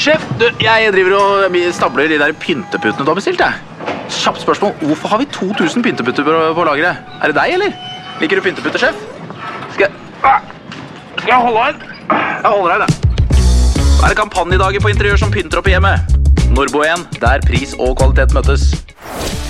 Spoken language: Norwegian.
Sjef, jeg driver og stabler de der pynteputene du har bestilt, jeg. Kjapt spørsmål, hvorfor har vi 2000 pynteputter på lageret? Er det deg, eller? Liker du pynteputter, sjef? Skal jeg holde en? Jeg holder deg, da. Er det kampanjedager på interiør som pynter opp i hjemmet? Norbo 1, der pris og kvalitet møtes.